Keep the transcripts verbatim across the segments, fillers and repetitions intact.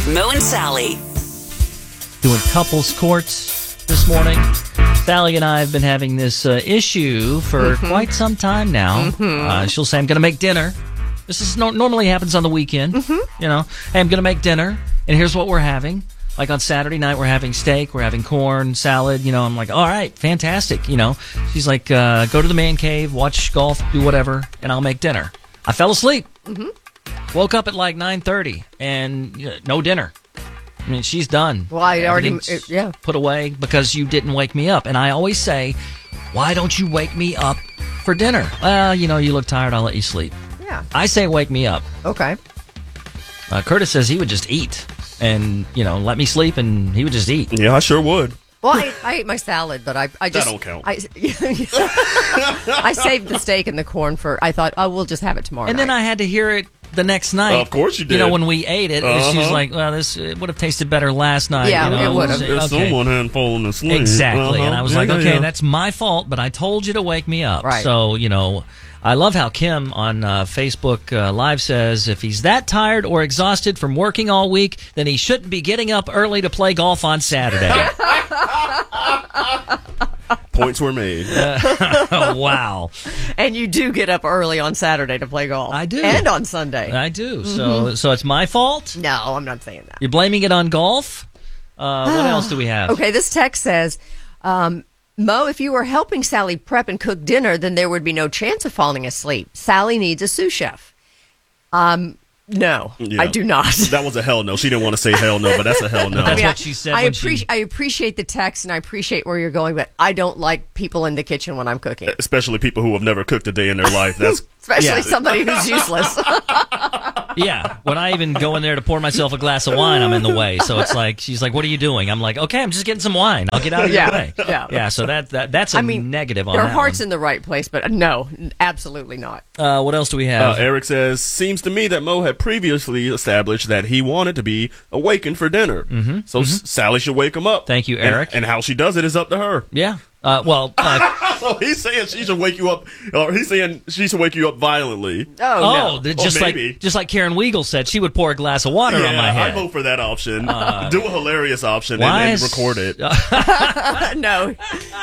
Mo and Sally. Doing couples courts this morning. Sally and I have been having this uh, issue for mm-hmm. quite some time now. Mm-hmm. Uh, she'll say, I'm going to make dinner. This is no- normally happens on the weekend. Mm-hmm. You know, hey, I'm going to make dinner, and here's what we're having. Like on Saturday night, we're having steak, we're having corn, salad. You know, I'm like, all right, fantastic. You know, she's like, uh, go to the man cave, watch golf, do whatever, and I'll make dinner. I fell asleep. Mm-hmm. Woke up at like nine thirty, and you know, no dinner. I mean, she's done. Well, I already, it, yeah. put away because you didn't wake me up. And I always say, why don't you wake me up for dinner? Well, you know, you look tired, I'll let you sleep. Yeah. I say wake me up. Okay. Uh, Curtis says he would just eat and, you know, let me sleep, and he would just eat. Yeah, I sure would. Well, I, I ate my salad, but I, I just... That don't count. I, I saved the steak and the corn for... I thought, oh, we'll just have it tomorrow And night. then I had to hear it the next night. Uh, of course you did. You know, when we ate it, uh-huh. she's like, well, this it would have tasted better last night. Yeah, you know? it would have. If Okay. someone hadn't fallen asleep. Exactly. Uh-huh. And I was yeah, like, yeah, okay, yeah. that's my fault, but I told you to wake me up. Right. So, you know... I love how Kim on uh, Facebook uh, Live says, if he's that tired or exhausted from working all week, then he shouldn't be getting up early to play golf on Saturday. Points were made. Uh, wow. And you do get up early on Saturday to play golf. I do. And on Sunday. I do. Mm-hmm. So so it's my fault? No, I'm not saying that. You're blaming it on golf? Uh, what else do we have? Okay, this text says... Um, Mo, if you were helping Sally prep and cook dinner, then there would be no chance of falling asleep. Sally needs a sous chef. Um, no, Yeah. I do not. That was a hell no. She didn't want to say hell no, but that's a hell no. That's mean, what she said I, when appreci- she... I appreciate the text and I appreciate where you're going, but I don't like people in the kitchen when I'm cooking. Especially people who have never cooked a day in their life. That's Especially Yeah. somebody who's useless. Yeah, when I even go in there to pour myself a glass of wine, I'm in the way. So it's like, she's like, what are you doing? I'm like, okay, I'm just getting some wine. I'll get out of Yeah, your way. yeah. Yeah, so that, that that's a I mean, negative on their that heart's one. in the right place, but no, absolutely not. Uh, what else do we Uh, have? Eric says, seems to me that Mo had previously established that he wanted to be awakened for dinner. Mm-hmm. So mm-hmm. Sally should wake him up. Thank you, And- Eric. And, how she does it is up to her. Yeah. Uh, well, uh, So he's saying she should wake you up, or he's saying she should wake you up violently. Oh, oh, no. the- just Or like maybe. just like Karen Weigel said, she would pour a glass of water yeah, on my I head. vote for that option. Do a hilarious option and, Why and is- record it. No.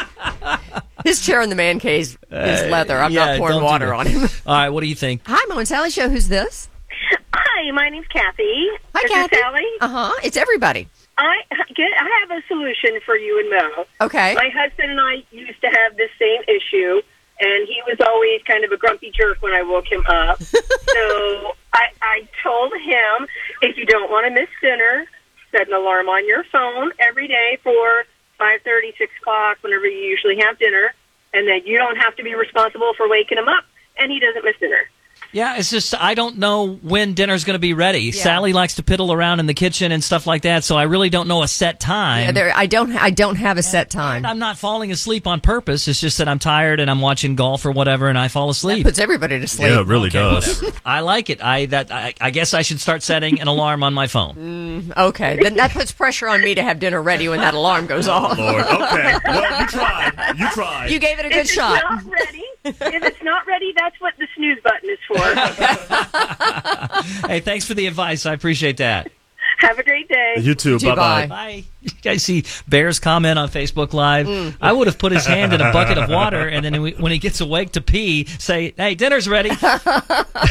His chair in the man cave is leather. I'm yeah, not pouring don't do water that. on him. All right, what do you think? Hi, Mo and Sally Show. Who's this? Hi, my name's Kathy. Hi, This Kathy. is Sally. Uh-huh. It's everybody. I get. I have a solution for you and Mo. Okay. My husband and I used to have this same issue, and he was always kind of a grumpy jerk when I woke him up. So I, I told him, if you don't want to miss dinner, set an alarm on your phone every day for five thirty, six o'clock, whenever you usually have dinner, and then you don't have to be responsible for waking him up, and he doesn't miss dinner. Yeah, it's just I don't know when dinner's going to be ready. Yeah. Sally likes to piddle around in the kitchen and stuff like that, so I really don't know a set time. Yeah, there, I don't. I don't have a set time. I'm not falling asleep on purpose. It's just that I'm tired and I'm watching golf or whatever, and I fall asleep. Puts everybody to sleep. Yeah, it really Okay, does. whatever. I like it. I that I, I guess I should start setting an alarm on my phone. Okay, then that puts pressure on me to have dinner ready when that alarm goes off. Lord, okay. Well, you tried. You tried. You gave it a good If it's shot. not ready, if it's not ready, that's what the snooze button is for. Hey, thanks for the advice. I appreciate that. Have a great day. You too. too, Bye-bye. bye. Bye. You guys see Bear's comment on Facebook Live? I would have put his hand in a bucket of water, and then when he gets awake to pee, say, hey, dinner's ready.